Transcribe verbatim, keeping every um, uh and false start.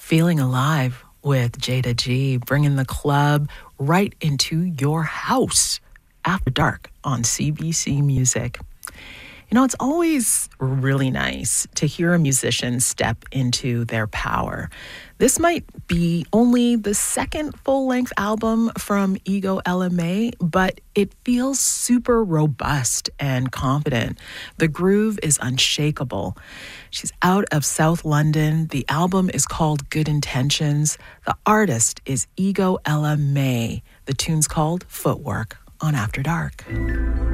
Feeling Alive with Jada G, bringing the club right into your house after dark on C B C Music. You know, it's always really nice to hear a musician step into their power. This might be only the second full-length album from Ego Ella May, but it feels super robust and confident. The groove is unshakable. She's out of South London. The album is called Good Intentions. The artist is Ego Ella May. The tune's called Footwork on After Dark.